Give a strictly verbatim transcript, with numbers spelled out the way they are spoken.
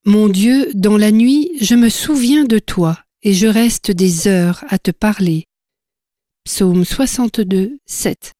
Mon Dieu, dans la nuit, je me souviens de toi et je reste des heures à te parler. Psaume soixante-deux, sept.